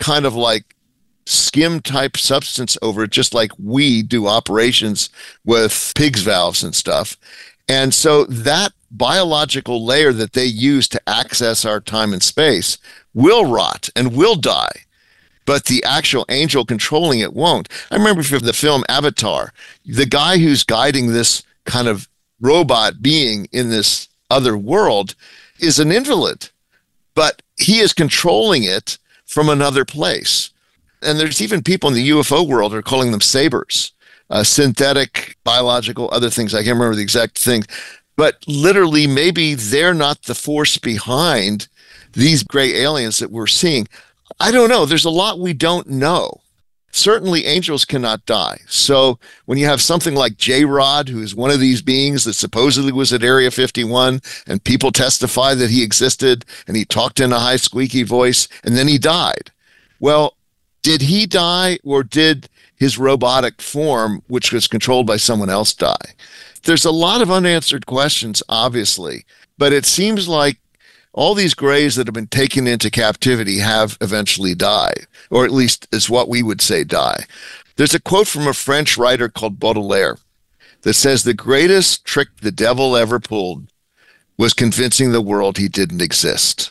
kind of like skim type substance over it, just like we do operations with pigs valves and stuff. And so that biological layer that they use to access our time and space will rot and will die, but the actual angel controlling it won't. I remember from the film Avatar, the guy who's guiding this kind of robot being in this other world is an invalid, but he is controlling it from another place. And there's even people in the UFO world who are calling them sabers, synthetic, biological, other things. I can't remember the exact thing, but literally maybe they're not the force behind these gray aliens that we're seeing. I don't know. There's a lot we don't know. Certainly angels cannot die. So when you have something like J-Rod, who is one of these beings that supposedly was at Area 51, and people testify that he existed, and he talked in a high squeaky voice, and then he died. Well, did he die, or did his robotic form, which was controlled by someone else, die? There's a lot of unanswered questions, obviously, but it seems like all these grays that have been taken into captivity have eventually died, or at least is what we would say die. There's a quote from a French writer called Baudelaire that says, "The greatest trick the devil ever pulled was convincing the world he didn't exist."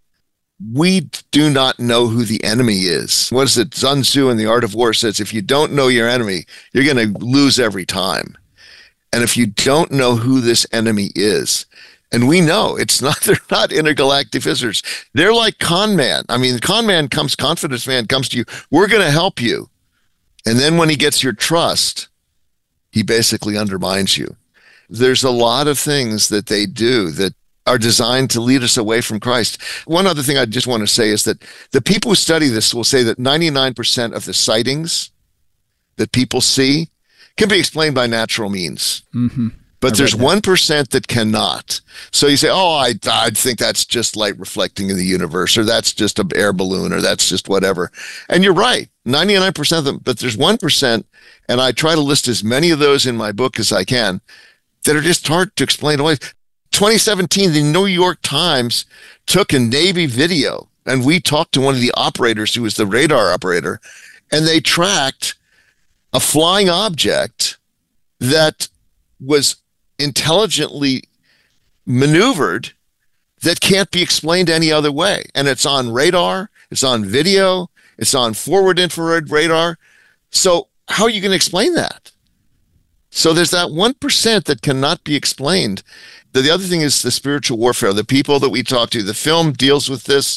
We do not know who the enemy is. What is it? Sun Tzu in The Art of War says, if you don't know your enemy, you're going to lose every time. And if you don't know who this enemy is, and we know they're not intergalactic visitors. They're like con man. I mean, confidence man comes to you. We're going to help you. And then when he gets your trust, he basically undermines you. There's a lot of things that they do that are designed to lead us away from Christ. One other thing I just want to say is that the people who study this will say that 99% of the sightings that people see can be explained by natural means. Mm-hmm. But there's 1% that cannot. So you say, I think that's just light reflecting in the universe, or that's just an air balloon, or that's just whatever. And you're right, 99% of them. But there's 1%, and I try to list as many of those in my book as I can, that are just hard to explain away. 2017, the New York Times took a Navy video, and we talked to one of the operators who was the radar operator, and they tracked a flying object that was intelligently maneuvered that can't be explained any other way. And it's on radar, it's on video, it's on forward infrared radar. So how are you going to explain that? So there's that 1% that cannot be explained. The other thing is the spiritual warfare. The people that we talk to, the film deals with this,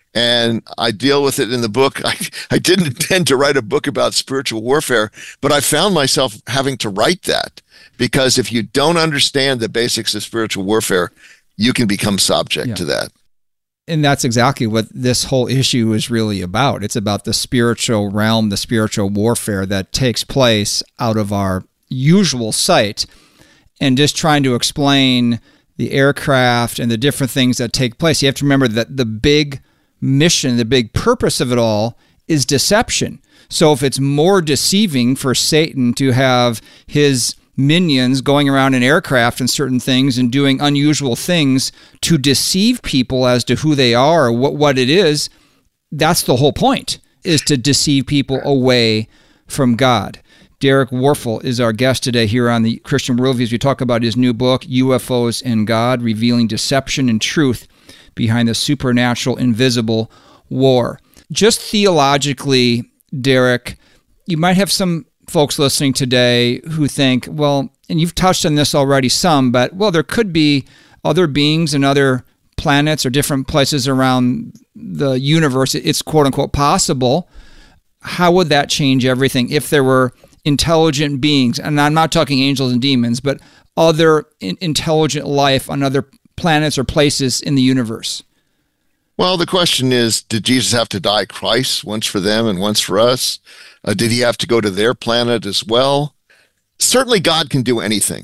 and I deal with it in the book. I didn't intend to write a book about spiritual warfare, but I found myself having to write that, because if you don't understand the basics of spiritual warfare, you can become subject to that. And that's exactly what this whole issue is really about. It's about the spiritual realm, the spiritual warfare that takes place out of our usual sight, and just trying to explain the aircraft and the different things that take place. You have to remember that the big mission, the big purpose of it all is deception. So if it's more deceiving for Satan to have his minions going around in aircraft and certain things and doing unusual things to deceive people as to who they are or what it is, that's the whole point, is to deceive people away from God. Derek Warfel is our guest today here on the Christian Worldview as we talk about his new book, UFOs and God, Revealing Deception and Truth Behind the Supernatural Invisible War. Just theologically, Derek, you might have some folks listening today who think, well, and you've touched on this already some, but, well, there could be other beings and other planets or different places around the universe. It's quote-unquote possible. How would that change everything if there were intelligent beings? And I'm not talking angels and demons, but other intelligent life on other planets or places in the universe. Well, the question is, did Jesus have to die twice, once for them and once for us? Did he have to go to their planet as well? Certainly God can do anything.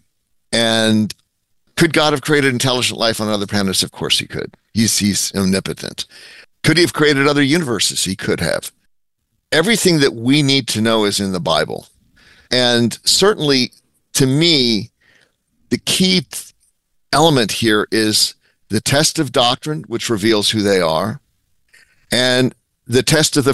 And could God have created intelligent life on other planets? Of course he could. He's omnipotent. Could he have created other universes? He could have. Everything that we need to know is in the Bible. And certainly, to me, the key element here is the test of doctrine, which reveals who they are, and the test of the